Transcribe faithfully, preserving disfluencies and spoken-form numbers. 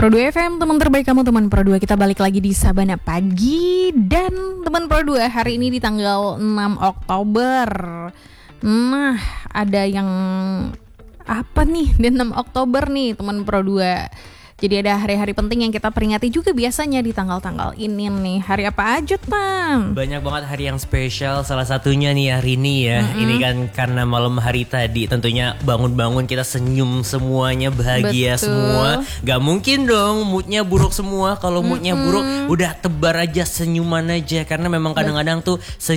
Pro dua F M, teman terbaik kamu, teman Pro dua. Kita balik lagi di Sabana Pagi. Dan teman Pro dua, hari ini di tanggal enam Oktober. Nah, ada yang apa nih di enam Oktober nih teman Pro dua. Jadi ada hari-hari penting yang kita peringati juga biasanya di tanggal-tanggal ini nih. Hari apa aja, Tam? Banyak banget hari yang spesial. Salah satunya nih hari ini ya. Mm-hmm. Ini kan karena malam hari tadi tentunya bangun-bangun kita senyum semuanya, bahagia. Betul. Semua. Gak mungkin dong moodnya buruk semua. Kalau moodnya mm-hmm. buruk udah tebar aja senyuman aja. Karena memang kadang-kadang tuh